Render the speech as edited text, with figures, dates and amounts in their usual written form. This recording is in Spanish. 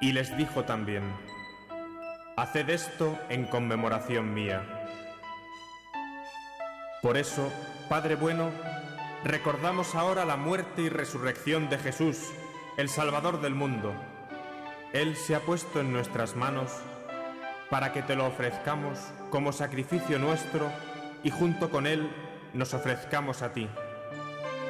Y les dijo también: haced esto en conmemoración mía. Por eso, Padre bueno, recordamos ahora la muerte y resurrección de Jesús, el Salvador del mundo. Él se ha puesto en nuestras manos para que te lo ofrezcamos como sacrificio nuestro y junto con Él nos ofrezcamos a ti.